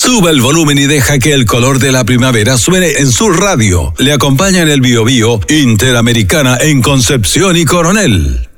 Suba el volumen y deja que el color de la primavera suene en su radio. Le acompaña en el Biobío Interamericana en Concepción y Coronel.